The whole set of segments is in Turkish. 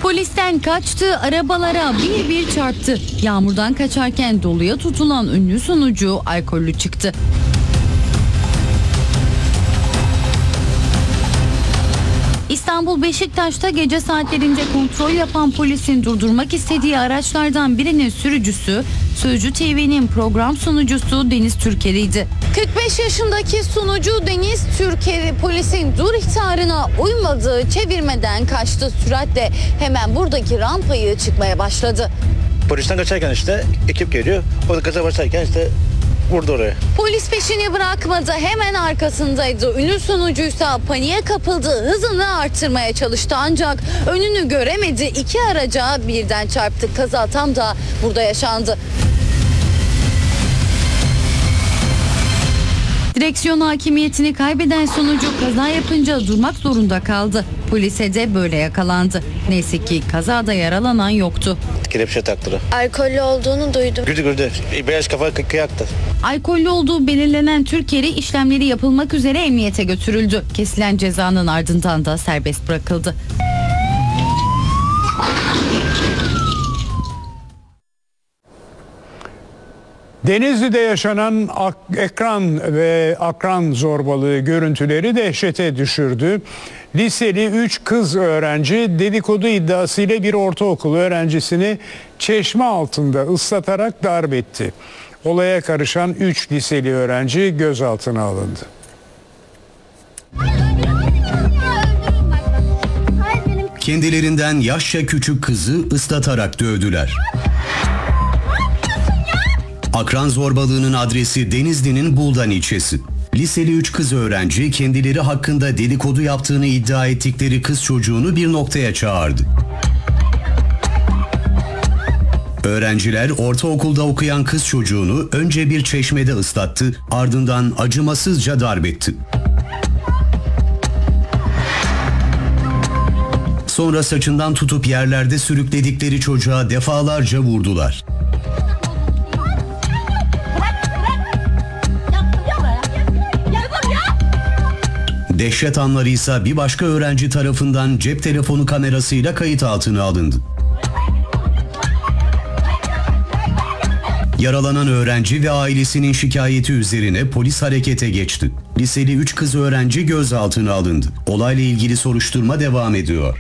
Polisten kaçtı, arabalara bir bir çarptı. Yağmurdan kaçarken doluya tutulan ünlü sunucu alkollü çıktı. İstanbul Beşiktaş'ta gece saatlerinde kontrol yapan polisin durdurmak istediği araçlardan birinin sürücüsü, Sözcü TV'nin program sunucusu Deniz Türker'iydi. 45 yaşındaki sunucu Deniz Türker'i polisin dur ihtarına uymadığı çevirmeden kaçtı. Süratle hemen buradaki rampayı çıkmaya başladı. Polisten kaçarken işte ekip geliyor. O da kaza başlarken işte vurdu oraya. Polis peşini bırakmadı, hemen arkasındaydı. Ünlü sunucuysa paniğe kapıldı, hızını artırmaya çalıştı ancak önünü göremedi. İki araca birden çarptı. Kaza tam da burada yaşandı. Direksiyon hakimiyetini kaybeden sunucu kaza yapınca durmak zorunda kaldı. Polise de böyle yakalandı. Neyse ki kazada yaralanan yoktu. Kelepçe taktılar. Alkollü olduğunu duydum. Güldü. Beyaz kafa kıyaktı. Alkollü olduğu belirlenen Türker'i işlemleri yapılmak üzere emniyete götürüldü. Kesilen cezanın ardından da serbest bırakıldı. Denizli'de yaşanan akran zorbalığı görüntüleri dehşete düşürdü. Liseli 3 kız öğrenci dedikodu iddiasıyla bir ortaokul öğrencisini çeşme altında ıslatarak darp etti. Olaya karışan 3 liseli öğrenci gözaltına alındı. Kendilerinden yaşça küçük kızı ıslatarak dövdüler. Akran zorbalığının adresi Denizli'nin Buldan ilçesi. Liseli 3 kız öğrenci kendileri hakkında dedikodu yaptığını iddia ettikleri kız çocuğunu bir noktaya çağırdı. Öğrenciler ortaokulda okuyan kız çocuğunu önce bir çeşmede ıslattı, ardından acımasızca darp etti. Sonra saçından tutup yerlerde sürükledikleri çocuğa defalarca vurdular. Dehşet anları ise bir başka öğrenci tarafından cep telefonu kamerasıyla kayıt altına alındı. Yaralanan öğrenci ve ailesinin şikayeti üzerine polis harekete geçti. Liseli 3 kız öğrenci gözaltına alındı. Olayla ilgili soruşturma devam ediyor.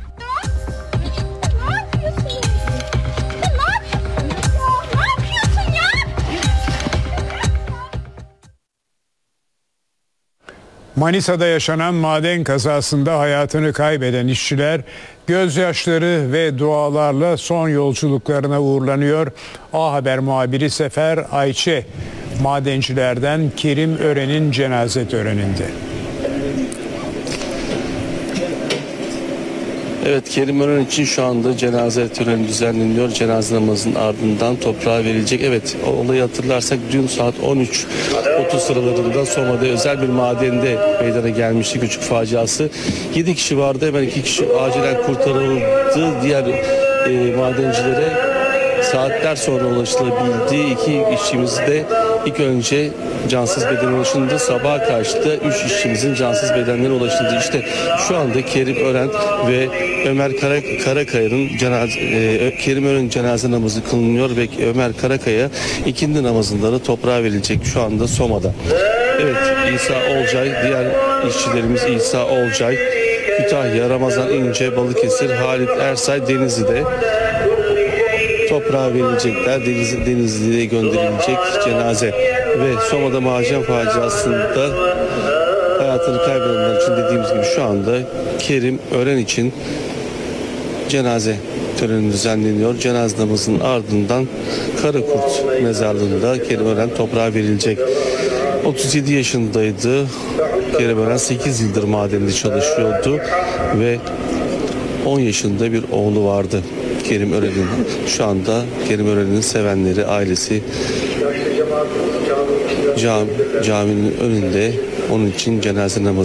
Manisa'da yaşanan maden kazasında hayatını kaybeden işçiler gözyaşları ve dualarla son yolculuklarına uğurlanıyor. A Haber muhabiri Sefer Ayçe madencilerden Kerim Ören'in cenaze töreninde. Evet, Kerim Ören için şu anda cenaze töreni düzenleniyor. Cenaze namazının ardından toprağa verilecek. Evet, o olayı hatırlarsak dün saat 13.30 sıralarında Soma'da özel bir madende meydana gelmişti küçük faciası. 7 kişi vardı, hemen 2 kişi acilen kurtarıldı. Diğer madencilere saatler sonra ulaşılabildi. 2 işçimiz de ilk önce cansız bedene ulaşıldı. Sabaha karşı da 3 işçimizin cansız bedenlerine ulaşıldı. İşte şu anda Kerim Ören ve Ömer Karakaya'nın Kerim Ören'in cenaze namazı kılınıyor ve Ömer Karakaya ikindi namazında da toprağa verilecek şu anda Soma'da. Evet, İsa Olcay, diğer işçilerimiz İsa Olcay, Kütahya, Ramazan İnce, Balıkesir, Halit Ersay, Denizli'de toprağa verilecekler. Denizli'ye gönderilecek cenaze. Ve Soma'da maden faciasında hayatını kaybedenler için dediğimiz gibi şu anda Kerim Ören için cenaze töreni düzenleniyor. Cenaze namazının ardından Karakurt mezarlığında Kerim Ören toprağa verilecek. 37 yaşındaydı. Kerim Ören 8 yıldır madende çalışıyordu ve 10 yaşında bir oğlu vardı. Kerim Ören'in, şu anda Kerim Ören'in sevenleri, ailesi caminin önünde onun için cenaze namazı